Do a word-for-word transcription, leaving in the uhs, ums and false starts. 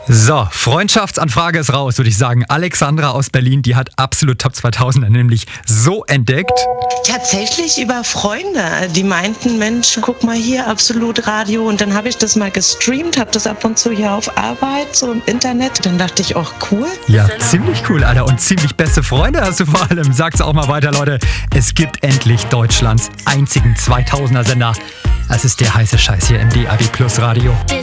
So, Freundschaftsanfrage ist raus, würde ich sagen. Alexandra aus Berlin, die hat absolut Top zweitausend nämlich so entdeckt. Tatsächlich über Freunde, die meinten, Mensch, guck mal hier, Absolut Radio. Und dann habe ich das mal gestreamt, habe das ab und zu hier auf Arbeit, so im Internet. Dann dachte ich, auch cool. Ja, ziemlich cool, Alter. Und ziemlich beste Freunde hast du vor allem. Sag's auch mal weiter, Leute. Es gibt endlich Deutschlands einzigen zweitausender Sender. Das ist der heiße Scheiß hier im D A B Plus Radio.